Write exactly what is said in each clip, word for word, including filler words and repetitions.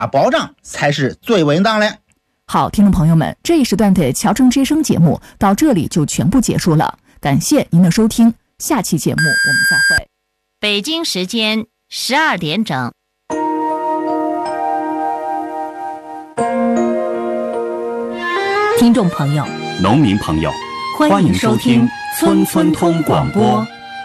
啊保障才是最稳当的。 好，听众朋友们，这一时段的侨城之声节目到这里就全部结束了，感谢您的收听，下期节目我们再会。 北京时间十二点整。听众朋友， 农民朋友， 欢迎收听村村通广播。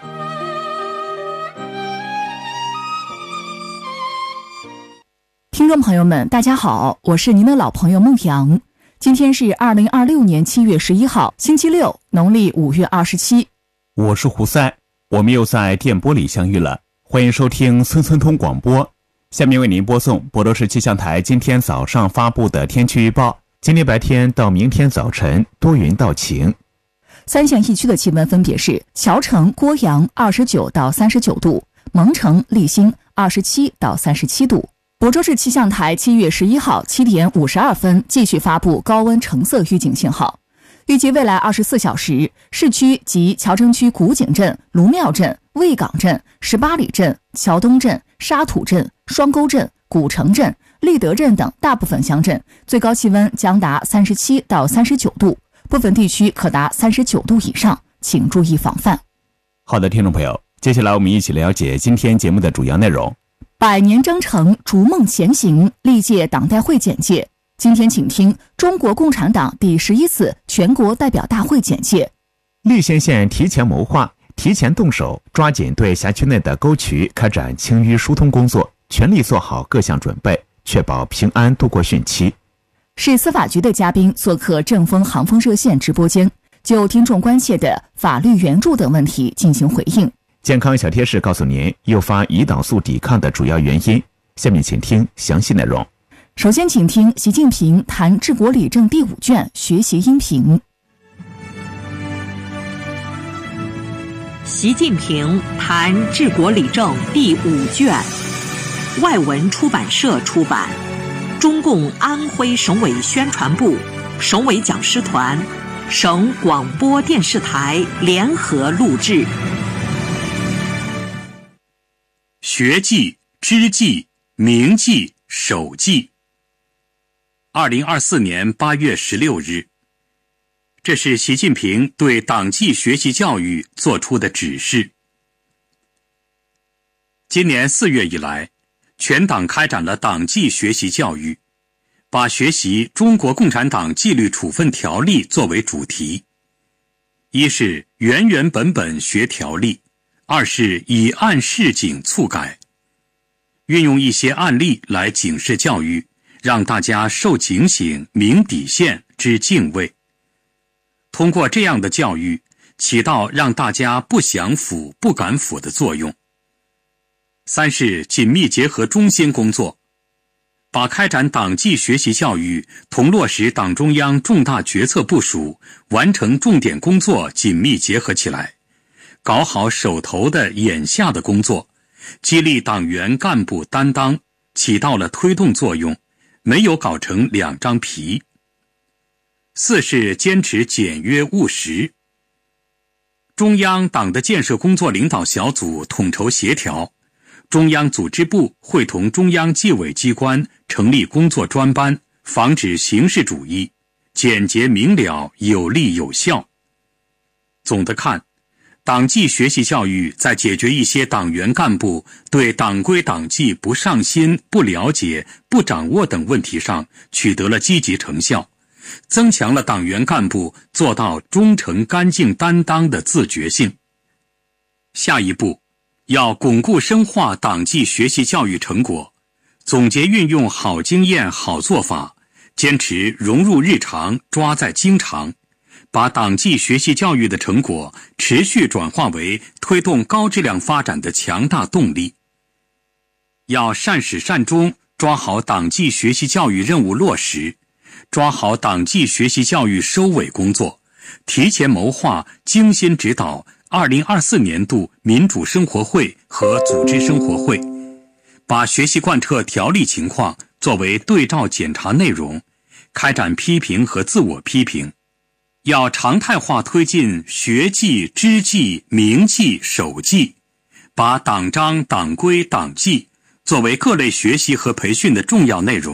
听众朋友们，大家好，我是您的老朋友孟阳。今天是二零二六年七月十一号，星期六，农历五月二十七。 我是胡塞，我们又在电波里相遇了，欢迎收听村村通广播。下面为您播送博多市气象台今天早上发布的天气预报。今天白天到明天早晨多云到晴。 三县一区的气温分别是：侨城、郭阳二十九到三十九度，蒙城、立新二十七到三十七度。博州市气象台七月十一号七点五十二分继续发布高温橙色预警信号。预计未来二十四小时，市区及侨城区古井镇、卢庙镇、卫岗镇、十八里镇、桥东镇、沙土镇、双沟镇、古城镇、立德镇等大部分乡镇最高气温将达三十七到三十九度，部分地区可达三十九度以上，请注意防范。 好的，听众朋友，接下来我们一起了解今天节目的主要内容。 百年征程，逐梦前行，历届党代会简介。今天请听中国共产党第十一次全国代表大会简介。 溧县县提前谋划，提前动手，抓紧对辖区内的沟渠开展清淤疏通工作，全力做好各项准备，确保平安度过汛期。 市司法局的嘉宾做客正风航风热线直播间，就听众关切的法律援助等问题进行回应。 健康小贴士告诉您诱发胰岛素抵抗的主要原因。下面请听详细内容。 首先请听习近平谈治国理政第五卷学习音频。 习近平谈治国理政第五卷，外文出版社出版，中共安徽省委宣传部、省委讲师团、省广播电视台联合录制。 学记、知记、铭记、守记。二零二四年八月十六日，这是习近平对党纪学习教育作出的指示。今年四月以来，全党开展了党纪学习教育，把学习中国共产党纪律处分条例作为主题。一是原原本本学条例，二是以案示警促改，运用一些案例来警示教育，让大家受警醒、明底线、知敬畏。通过这样的教育，起到让大家不想腐、不敢腐的作用。三是紧密结合中心工作，把开展党纪学习教育同落实党中央重大决策部署、完成重点工作紧密结合起来，搞好手头的眼下的工作，激励党员干部担当，起到了推动作用，没有搞成两张皮。四是坚持简约务实，中央党的建设工作领导小组统筹协调，中央组织部会同中央纪委机关成立工作专班，防止形式主义，简洁明了，有力有效。总的看，党纪学习教育在解决一些党员干部对党规党纪不上心、不了解、不掌握等问题上取得了积极成效，增强了党员干部做到忠诚干净担当的自觉性。下一步，要巩固深化党纪学习教育成果，总结运用好经验、好做法，坚持融入日常，抓在经常，把党纪学习教育的成果持续转化为推动高质量发展的强大动力。要善始善终，抓好党纪学习教育任务落实，抓好党纪学习教育收尾工作，提前谋划，精心指导二零二四年度民主生活会和组织生活会，把学习贯彻条例情况作为对照检查内容，开展批评和自我批评。要常态化推进学纪、知纪、铭纪、守纪，把党章、党规、党纪作为各类学习和培训的重要内容。